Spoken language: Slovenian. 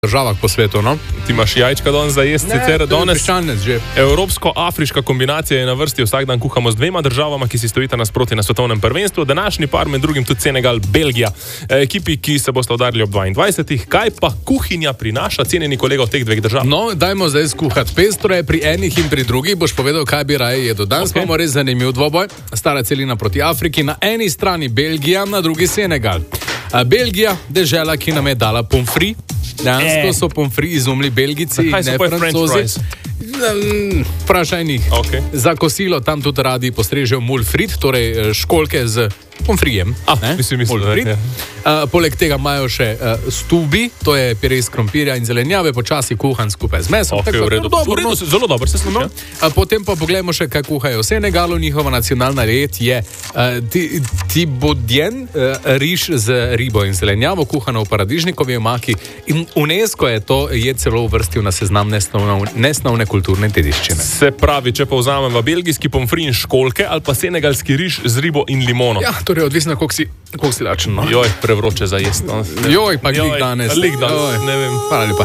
državah po svetu, no? Ti imaš jajčka danes za jesti, sicer danes že. Evropsko-afriška kombinacija je na vrsti, vsak dan kuhamo z dvema državama, ki si stojita nasproti na svetovnem prvenstvu. Današnji par, med drugim tudi Senegal, Belgija, ekipi, ki se bosta udarili ob 22. Kaj pa kuhinja prinaša, cenjeni kolega od teh dveh držav? No, dajmo zdaj skuhati pestro je pri enih in pri drugih. Boš povedal, kaj bi raje jedel. Danes imamo res zanimiv dvoboj. Stara celina proti Afriki, na eni strani Belgija, na drugi Senegal. Belgija, dežela, ki nam je dala pomfri. Dejansko so pomfri izumili Belgijci, ne Francozi. Vprašaj njih. Okay. Za kosilo tam tudi radi postrežejo mulfrit, torej školjke z pomfrijem. Mislim, poleg tega imajo še stubi, to je pire iz krompirja in zelenjave, počasi kuhan skupaj z mesom. Okay, zelo dobro se sluša. Potem pa poglejmo še, kaj kuhajo v Senegalu. Njihova nacionalna jed je tibodjen, riž z ribo in zelenjavo, kuhano v paradižnikovi omaki. In UNESCO je to jed celo uvrstil na seznam nesnovne kulturne dediščine. Se pravi, če povzamem v belgijski pomfri in školjke ali pa senegalski riž z ribo in limono. Ja, torej odvisno, koliko si lačen. No? Joj, prevroče za jesti. Joj, pa glih danes. Ne vem. Hvala lepa.